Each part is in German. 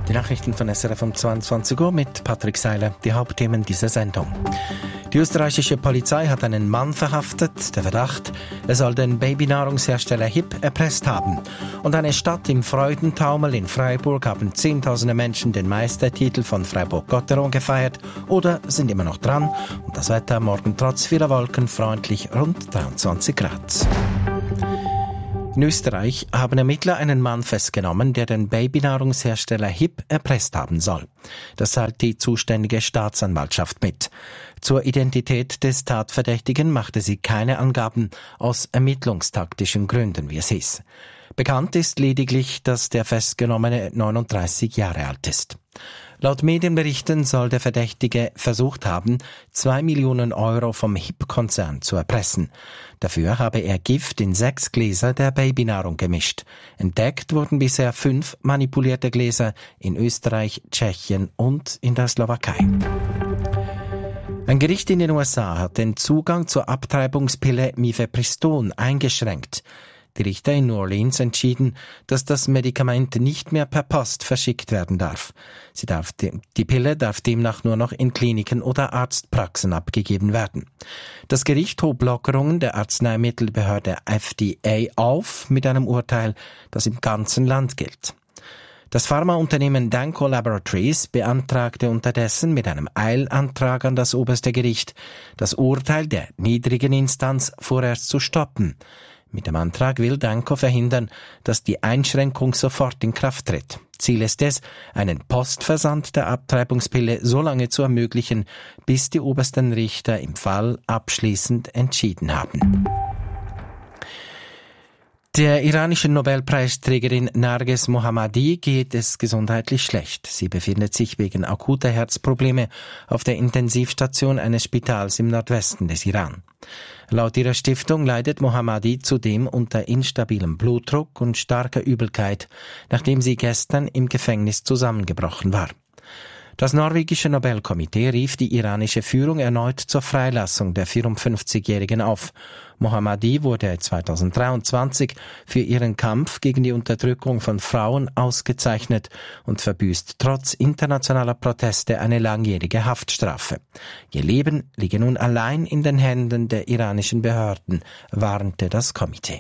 Die Nachrichten von SRF um 22 Uhr mit Patrick Seiler, die Hauptthemen dieser Sendung. Die österreichische Polizei hat einen Mann verhaftet. Der Verdacht, er soll den Babynahrungshersteller HiP erpresst haben. Und eine Stadt im Freudentaumel in Freiburg haben Zehntausende Menschen den Meistertitel von Freiburg-Gotteron gefeiert oder sind immer noch dran. Und das Wetter morgen trotz vieler Wolken freundlich rund 23 Grad. In Österreich haben Ermittler einen Mann festgenommen, der den Babynahrungshersteller HiP erpresst haben soll. Das teilt die zuständige Staatsanwaltschaft mit. Zur Identität des Tatverdächtigen machte sie keine Angaben aus ermittlungstaktischen Gründen, wie es hieß. Bekannt ist lediglich, dass der Festgenommene 39 Jahre alt ist. Laut Medienberichten soll der Verdächtige versucht haben, 2 Millionen Euro vom HiP-Konzern zu erpressen. Dafür habe er Gift in 6 Gläser der Babynahrung gemischt. Entdeckt wurden bisher 5 manipulierte Gläser in Österreich, Tschechien und in der Slowakei. Ein Gericht in den USA hat den Zugang zur Abtreibungspille Mifepriston eingeschränkt. Die Richter in New Orleans entschieden, dass das Medikament nicht mehr per Post verschickt werden darf. Die Pille darf demnach nur noch in Kliniken oder Arztpraxen abgegeben werden. Das Gericht hob Lockerungen der Arzneimittelbehörde FDA auf mit einem Urteil, das im ganzen Land gilt. Das Pharmaunternehmen Danco Laboratories beantragte unterdessen mit einem Eilantrag an das oberste Gericht, das Urteil der niedrigen Instanz vorerst zu stoppen. Mit dem Antrag will Danco verhindern, dass die Einschränkung sofort in Kraft tritt. Ziel ist es, einen Postversand der Abtreibungspille so lange zu ermöglichen, bis die obersten Richter im Fall abschließend entschieden haben. Der iranischen Nobelpreisträgerin Narges Mohammadi geht es gesundheitlich schlecht. Sie befindet sich wegen akuter Herzprobleme auf der Intensivstation eines Spitals im Nordwesten des Iran. Laut ihrer Stiftung leidet Mohammadi zudem unter instabilem Blutdruck und starker Übelkeit, nachdem sie gestern im Gefängnis zusammengebrochen war. Das norwegische Nobelkomitee rief die iranische Führung erneut zur Freilassung der 54-Jährigen auf. Mohammadi wurde 2023 für ihren Kampf gegen die Unterdrückung von Frauen ausgezeichnet und verbüßt trotz internationaler Proteste eine langjährige Haftstrafe. Ihr Leben liege nun allein in den Händen der iranischen Behörden, warnte das Komitee.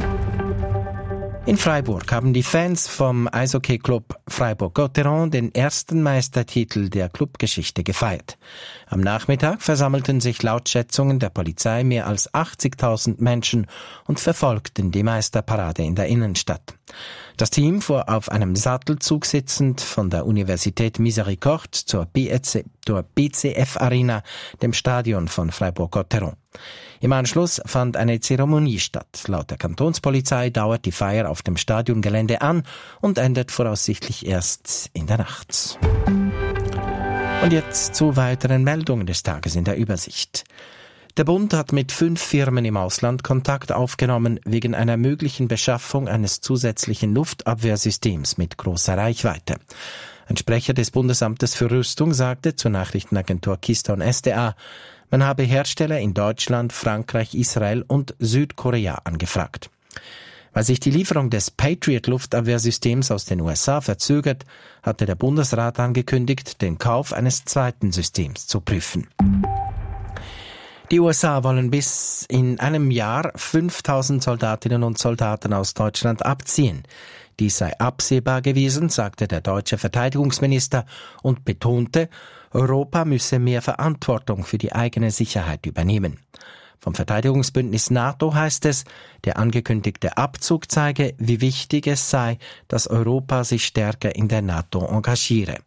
In Freiburg haben die Fans vom Eishockey-Club Freiburg-Gotteron den ersten Meistertitel der Clubgeschichte gefeiert. Am Nachmittag versammelten sich laut Schätzungen der Polizei mehr als 80.000 Menschen und verfolgten die Meisterparade in der Innenstadt. Das Team fuhr auf einem Sattelzug sitzend von der Universität Miséricorde zur BCF Arena, dem Stadion von Freiburg-Gotteron. Im Anschluss fand eine Zeremonie statt. Laut der Kantonspolizei dauert die Feier auf dem Stadiongelände an und endet voraussichtlich erst in der Nacht. Und jetzt zu weiteren Meldungen des Tages in der Übersicht. Der Bund hat mit 5 Firmen im Ausland Kontakt aufgenommen wegen einer möglichen Beschaffung eines zusätzlichen Luftabwehrsystems mit großer Reichweite. Ein Sprecher des Bundesamtes für Rüstung sagte zur Nachrichtenagentur Keystone SDA, man habe Hersteller in Deutschland, Frankreich, Israel und Südkorea angefragt. Weil sich die Lieferung des Patriot-Luftabwehrsystems aus den USA verzögert, hatte der Bundesrat angekündigt, den Kauf eines zweiten Systems zu prüfen. Die USA wollen bis in einem Jahr 5.000 Soldatinnen und Soldaten aus Deutschland abziehen. Dies sei absehbar gewesen, sagte der deutsche Verteidigungsminister und betonte, Europa müsse mehr Verantwortung für die eigene Sicherheit übernehmen. Vom Verteidigungsbündnis NATO heißt es, der angekündigte Abzug zeige, wie wichtig es sei, dass Europa sich stärker in der NATO engagiere.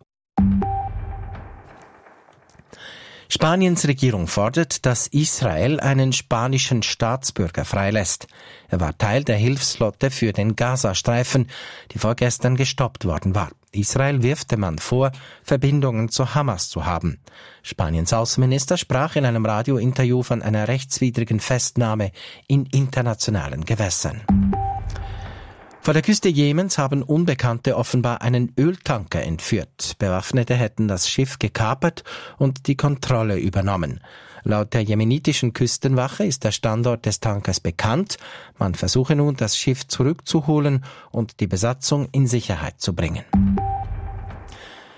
Spaniens Regierung fordert, dass Israel einen spanischen Staatsbürger freilässt. Er war Teil der Hilfsflotte für den Gazastreifen, die vorgestern gestoppt worden war. Israel wirft dem Mann vor, Verbindungen zu Hamas zu haben. Spaniens Außenminister sprach in einem Radiointerview von einer rechtswidrigen Festnahme in internationalen Gewässern. Vor der Küste Jemens haben Unbekannte offenbar einen Öltanker entführt. Bewaffnete hätten das Schiff gekapert und die Kontrolle übernommen. Laut der jemenitischen Küstenwache ist der Standort des Tankers bekannt. Man versuche nun, das Schiff zurückzuholen und die Besatzung in Sicherheit zu bringen.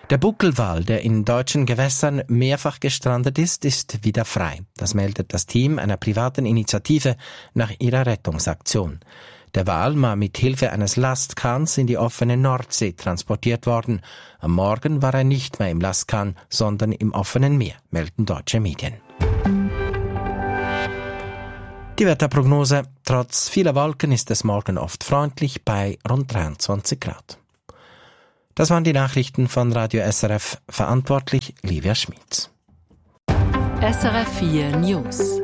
Der Buckelwal, der in deutschen Gewässern mehrfach gestrandet ist wieder frei. Das meldet das Team einer privaten Initiative nach ihrer Rettungsaktion. Der Wal war mit Hilfe eines Lastkahns in die offene Nordsee transportiert worden. Am Morgen war er nicht mehr im Lastkahn, sondern im offenen Meer, melden deutsche Medien. Die Wetterprognose: Trotz vieler Wolken ist es morgen oft freundlich bei rund 23 Grad. Das waren die Nachrichten von Radio SRF, verantwortlich Livia Schmitz. SRF 4 News.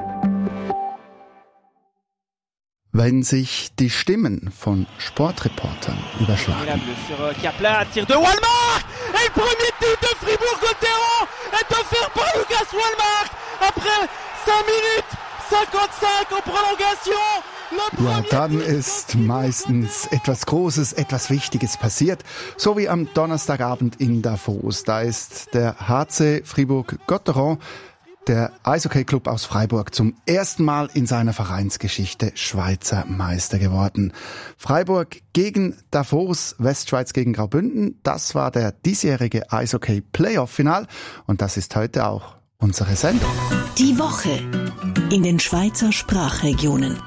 Wenn sich die Stimmen von Sportreportern überschlagen. Kaplan, Tir de Walmark! Et le premier tir de Fribourg-Gotteron est offert par Lucas Walmark après 5 minutes 55 en prolongation. Ja, dann ist meistens etwas Großes, etwas Wichtiges passiert. So wie am Donnerstagabend in Davos. Da ist der HC Fribourg-Gotteron, der Eishockey-Club aus Freiburg, zum ersten Mal in seiner Vereinsgeschichte Schweizer Meister geworden. Freiburg gegen Davos, Westschweiz gegen Graubünden. Das war der diesjährige Eishockey-Playoff-Final. Und das ist heute auch unsere Sendung. Die Woche in den Schweizer Sprachregionen.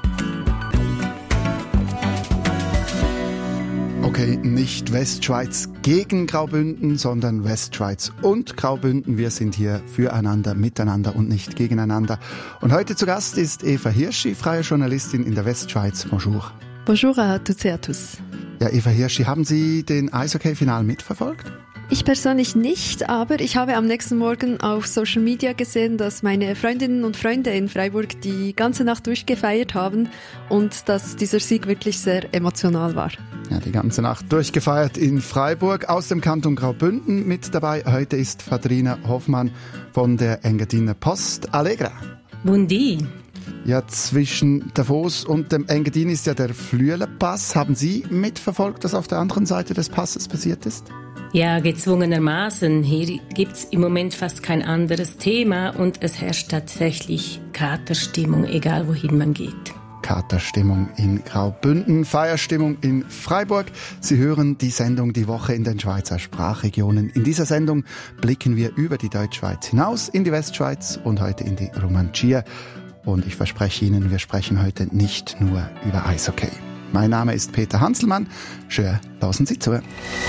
Okay, nicht Westschweiz gegen Graubünden, sondern Westschweiz und Graubünden. Wir sind hier füreinander, miteinander und nicht gegeneinander. Und heute zu Gast ist Eva Hirschi, freie Journalistin in der Westschweiz. Bonjour. Bonjour à toutes et à tous. Ja, Eva Hirschi, haben Sie den Eishockey-Final mitverfolgt? Ich persönlich nicht, aber ich habe am nächsten Morgen auf Social Media gesehen, dass meine Freundinnen und Freunde in Freiburg die ganze Nacht durchgefeiert haben und dass dieser Sieg wirklich sehr emotional war. Ja, die ganze Nacht durchgefeiert in Freiburg, aus dem Kanton Graubünden. Mit dabei heute ist Fadrina Hoffmann von der Engadiner Post. Allegra. Buondì. Ja, zwischen Davos und dem Engadin ist ja der Flüelerpass. Haben Sie mitverfolgt, was auf der anderen Seite des Passes passiert ist? Ja, gezwungenermaßen. Hier gibt's im Moment fast kein anderes Thema und es herrscht tatsächlich Katerstimmung, egal wohin man geht. Katerstimmung in Graubünden, Feierstimmung in Freiburg. Sie hören die Sendung Die Woche in den Schweizer Sprachregionen. In dieser Sendung blicken wir über die Deutschschweiz hinaus in die Westschweiz und heute in die Romantia. Und ich verspreche Ihnen, wir sprechen heute nicht nur über Eishockey. Mein Name ist Peter Hanselmann. Schön, lassen Sie zu.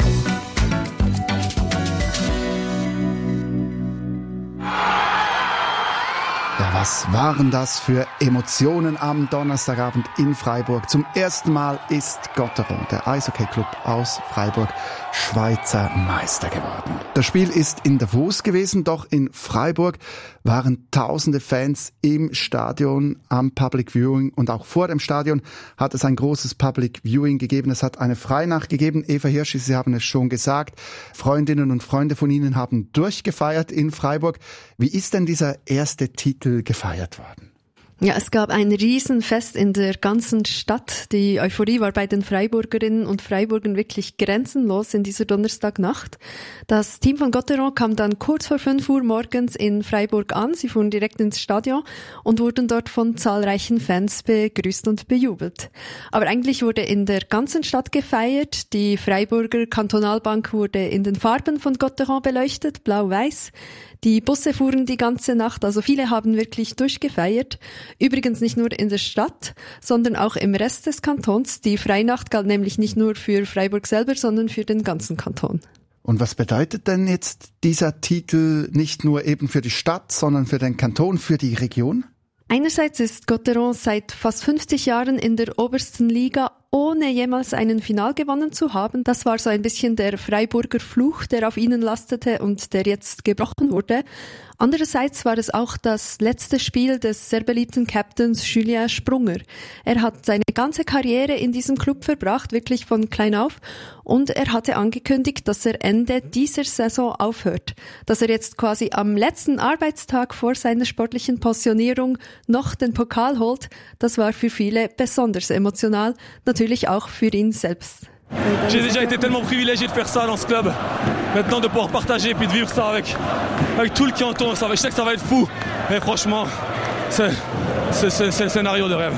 Ja, was waren das für Emotionen am Donnerstagabend in Freiburg? Zum ersten Mal ist Gotteron, der Eishockey-Club aus Freiburg, Schweizer Meister geworden. Das Spiel ist in Davos gewesen, doch in Freiburg waren tausende Fans im Stadion am Public Viewing und auch vor dem Stadion hat es ein großes Public Viewing gegeben. Es hat eine Freinacht gegeben. Eva Hirschi, Sie haben es schon gesagt, Freundinnen und Freunde von Ihnen haben durchgefeiert in Freiburg. Wie ist denn dieser erste Titel gefeiert worden? Ja, es gab ein Riesenfest in der ganzen Stadt. Die Euphorie war bei den Freiburgerinnen und Freiburgern wirklich grenzenlos in dieser Donnerstagnacht. Das Team von Gotteron kam dann kurz vor 5 Uhr morgens in Freiburg an. Sie fuhren direkt ins Stadion und wurden dort von zahlreichen Fans begrüßt und bejubelt. Aber eigentlich wurde in der ganzen Stadt gefeiert. Die Freiburger Kantonalbank wurde in den Farben von Gotteron beleuchtet, blau-weiß. Die Busse fuhren die ganze Nacht, also viele haben wirklich durchgefeiert. Übrigens nicht nur in der Stadt, sondern auch im Rest des Kantons. Die Freinacht galt nämlich nicht nur für Freiburg selber, sondern für den ganzen Kanton. Und was bedeutet denn jetzt dieser Titel nicht nur eben für die Stadt, sondern für den Kanton, für die Region? Einerseits ist Gotteron seit fast 50 Jahren in der obersten Liga, ohne jemals einen Final gewonnen zu haben. Das war so ein bisschen der Freiburger Fluch, der auf ihnen lastete und der jetzt gebrochen wurde. Andererseits war es auch das letzte Spiel des sehr beliebten Captains Julien Sprunger. Er hat seine ganze Karriere in diesem Club verbracht, wirklich von klein auf. Und er hatte angekündigt, dass er Ende dieser Saison aufhört. Dass er jetzt quasi am letzten Arbeitstag vor seiner sportlichen Pensionierung noch den Pokal holt, das war für viele besonders emotional. Natürlich auch für ihn selbst. J'ai déjà été tellement privilégié de faire ça dans ce club. Maintenant de pouvoir partager et puis de vivre ça avec tout le qui entoure. Je sais que ça va être fou. Mais franchement, c'est le scénario de rêve.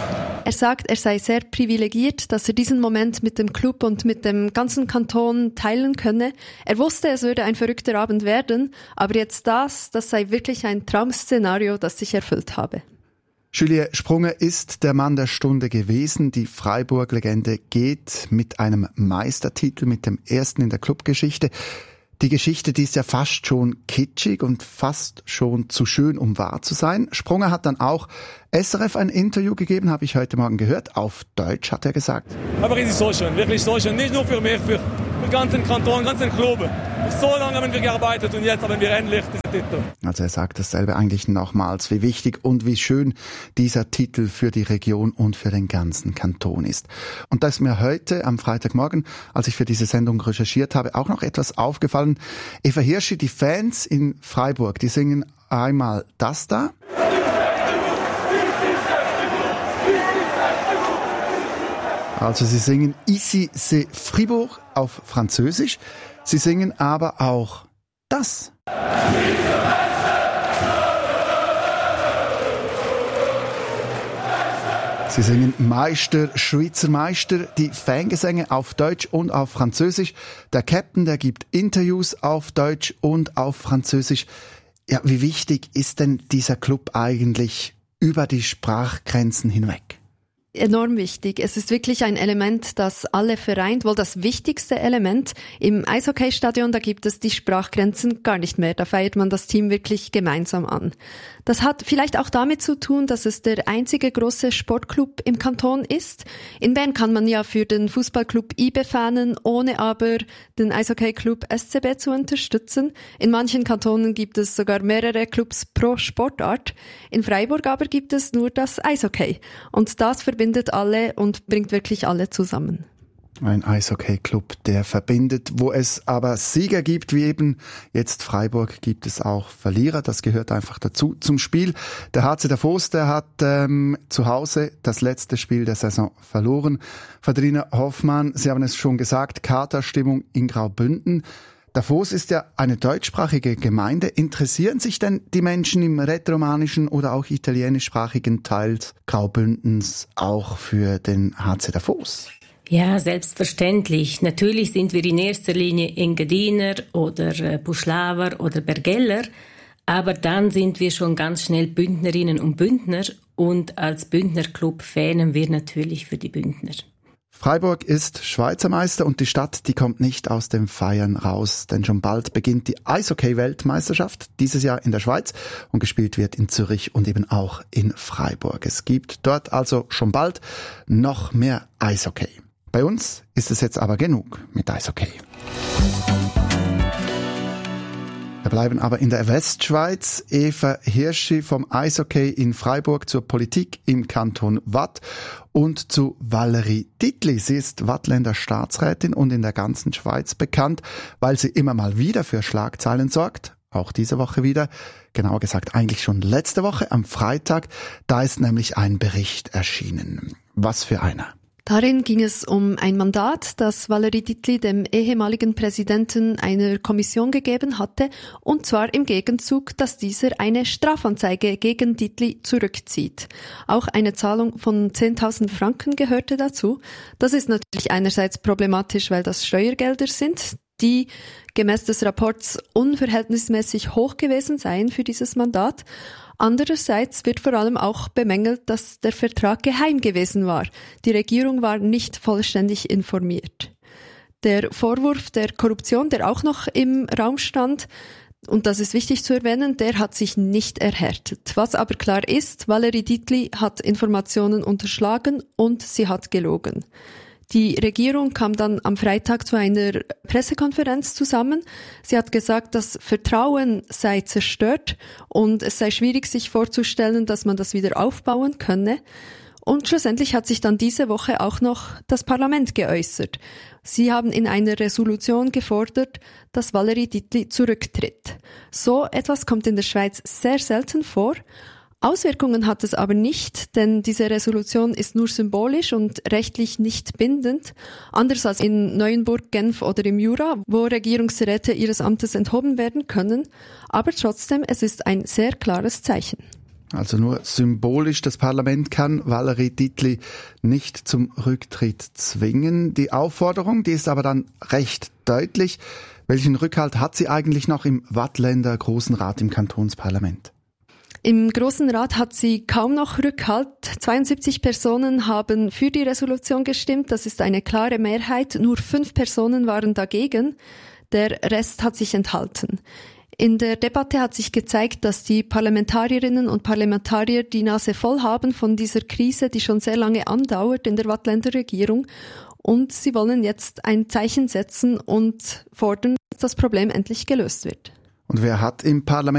Er sagt, er sei sehr privilegiert, dass er diesen Moment mit dem Club und mit dem ganzen Kanton teilen könne. Er wusste, es würde ein verrückter Abend werden, aber jetzt das sei wirklich ein Traum-Szenario, das sich erfüllt habe. Julien Sprunger ist der Mann der Stunde gewesen. Die Freiburg-Legende geht mit einem Meistertitel, mit dem ersten in der Clubgeschichte. Die Geschichte, die ist ja fast schon kitschig und fast schon zu schön, um wahr zu sein. Sprunger hat dann auch SRF ein Interview gegeben, habe ich heute Morgen gehört. Auf Deutsch hat er gesagt. Aber es ist so schön, wirklich so schön. Nicht nur für mich, für den ganzen Kanton, ganzen Club. So lange haben wir gearbeitet und jetzt haben wir endlich diesen Titel. Also er sagt dasselbe eigentlich nochmals, wie wichtig und wie schön dieser Titel für die Region und für den ganzen Kanton ist. Und da ist mir heute am Freitagmorgen, als ich für diese Sendung recherchiert habe, auch noch etwas aufgefallen. Eva Hirschi, die Fans in Freiburg, die singen einmal das da. Also sie singen Ici c'est Fribourg auf Französisch. Sie singen aber auch das. Sie singen Meister, Schweizer Meister, die Fangesänge auf Deutsch und auf Französisch. Der Captain, der gibt Interviews auf Deutsch und auf Französisch. Ja, wie wichtig ist denn dieser Club eigentlich über die Sprachgrenzen hinweg? Enorm wichtig. Es ist wirklich ein Element, das alle vereint, wohl das wichtigste Element. Im Eishockeystadion, da gibt es die Sprachgrenzen gar nicht mehr. Da feiert man das Team wirklich gemeinsam an. Das hat vielleicht auch damit zu tun, dass es der einzige große Sportclub im Kanton ist. In Bern kann man ja für den Fußballclub IB fanen, ohne aber den Eishockeyclub SCB zu unterstützen. In manchen Kantonen gibt es sogar mehrere Clubs pro Sportart. In Freiburg aber gibt es nur das Eishockey. Und das verbindet alle und bringt wirklich alle zusammen. Ein Eishockey-Club, der verbindet. Wo es aber Sieger gibt, wie eben jetzt Freiburg, gibt es auch Verlierer. Das gehört einfach dazu zum Spiel. Der HC Davos, der hat zu Hause das letzte Spiel der Saison verloren. Verdrina Hoffmann, Sie haben es schon gesagt, Katerstimmung in Graubünden. Davos ist ja eine deutschsprachige Gemeinde. Interessieren sich denn die Menschen im rätoromanischen oder auch italienischsprachigen Teil Graubündens auch für den HC Davos? Ja, selbstverständlich. Natürlich sind wir in erster Linie Engadiner oder Buschlaver oder Bergeller, aber dann sind wir schon ganz schnell Bündnerinnen und Bündner und als Bündnerclub fähnen wir natürlich für die Bündner. Freiburg ist Schweizer Meister und die Stadt, die kommt nicht aus dem Feiern raus, denn schon bald beginnt die Eishockey-Weltmeisterschaft, dieses Jahr in der Schweiz, und gespielt wird in Zürich und eben auch in Freiburg. Es gibt dort also schon bald noch mehr Eishockey. Bei uns ist es jetzt aber genug mit Eishockey. Wir bleiben aber in der Westschweiz. Eva Hirschi vom Eishockey in Freiburg zur Politik im Kanton Watt und zu Valerie Dittli. Sie ist Wattländer Staatsrätin und in der ganzen Schweiz bekannt, weil sie immer mal wieder für Schlagzeilen sorgt. Auch diese Woche wieder. Genauer gesagt eigentlich schon letzte Woche am Freitag. Da ist nämlich ein Bericht erschienen. Was für einer? Darin ging es um ein Mandat, das Valerie Dittli dem ehemaligen Präsidenten einer Kommission gegeben hatte, und zwar im Gegenzug, dass dieser eine Strafanzeige gegen Dittli zurückzieht. Auch eine Zahlung von 10.000 Franken gehörte dazu. Das ist natürlich einerseits problematisch, weil das Steuergelder sind, die gemäß des Rapports unverhältnismäßig hoch gewesen seien für dieses Mandat. Andererseits wird vor allem auch bemängelt, dass der Vertrag geheim gewesen war. Die Regierung war nicht vollständig informiert. Der Vorwurf der Korruption, der auch noch im Raum stand, und das ist wichtig zu erwähnen, der hat sich nicht erhärtet. Was aber klar ist, Valerie Dittli hat Informationen unterschlagen und sie hat gelogen. Die Regierung kam dann am Freitag zu einer Pressekonferenz zusammen. Sie hat gesagt, das Vertrauen sei zerstört und es sei schwierig, sich vorzustellen, dass man das wieder aufbauen könne. Und schlussendlich hat sich dann diese Woche auch noch das Parlament geäußert. Sie haben in einer Resolution gefordert, dass Valerie Dittli zurücktritt. So etwas kommt in der Schweiz sehr selten vor. Auswirkungen hat es aber nicht, denn diese Resolution ist nur symbolisch und rechtlich nicht bindend, anders als in Neuenburg, Genf oder im Jura, wo Regierungsräte ihres Amtes enthoben werden können. Aber trotzdem, es ist ein sehr klares Zeichen. Also nur symbolisch. Das Parlament kann Valérie Dietli nicht zum Rücktritt zwingen. Die Aufforderung, die ist aber dann recht deutlich. Welchen Rückhalt hat sie eigentlich noch im Waadtländer Grossen Rat im Kantonsparlament? Im Grossen Rat hat sie kaum noch Rückhalt. 72 Personen haben für die Resolution gestimmt. Das ist eine klare Mehrheit. Nur 5 Personen waren dagegen. Der Rest hat sich enthalten. In der Debatte hat sich gezeigt, dass die Parlamentarierinnen und Parlamentarier die Nase voll haben von dieser Krise, die schon sehr lange andauert in der Waadtländer Regierung. Und sie wollen jetzt ein Zeichen setzen und fordern, dass das Problem endlich gelöst wird. Und wer hat im Parlament